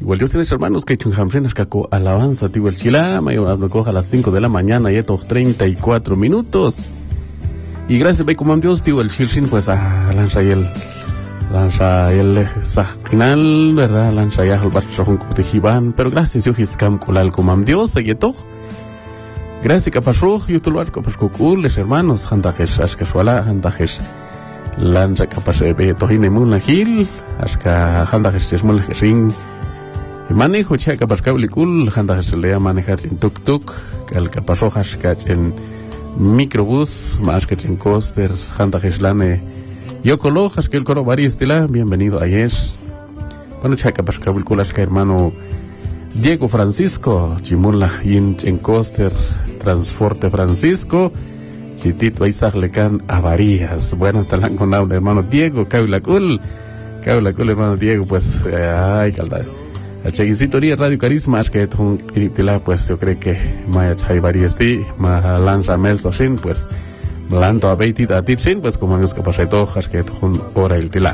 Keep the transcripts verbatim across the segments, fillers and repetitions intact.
Igual Dios tienes hermanos que chunjamshen caco alabanza, tío el chilama, y lo coja a las cinco de la mañana y estos treinta y cuatro minutos. Y gracias, ve como Dios, tío el chilshin, pues a lanza y el lanza y el final, ¿verdad? Lanza ya al bacho con cotejiban, pero gracias, yo hiscam colal como Dios, y todo. Gracias, capasruj, yo tu lugar, capascucul, les hermanos, handajes, ascasuala, handajes. Lanza capaz de tohine mula gil, hasta handajes es mula ring. Manejo cha capaz cablicul, handajes le manejar en tuk tuk, el capasrojas cach en microbús, más que en coaster, handajes lane. Yo colojas que el coro varistila, bienvenido a yes. Bueno, cha capaz cablicul, hasta hermano Diego Francisco, chimula yin en coaster, transporte Francisco. Chitito Isaac Lecan Avarías. Bueno, talán con el hermano Diego, Caulacul. Caulacul, hermano Diego, pues, eh, ay, calda. El cheguicito ría Radio Carisma, es que un iritila, pues, yo creo que Maya Chay Varías ti, Malan Ramel Soshin, pues, Blanto a Beitit a Tichin, pues, como es que pasé tojas, que un hora el tila.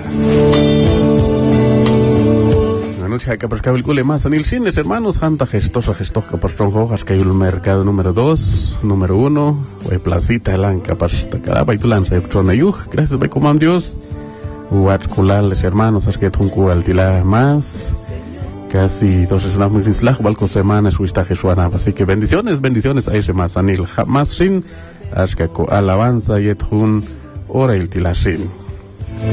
Noche que por el cule más anil cines hermanos hanta gestosa gestos que por hojas que hay un mercado número dos número uno o placita lanca para cada baitulan se tronayuj gracias be como Dios uat culales hermanos es que un cual tila más casi entonces una muy rislah balco semana su esta jesuana así que bendiciones bendiciones a ese más anil jamás sin as que alabanza y un hora el tila sin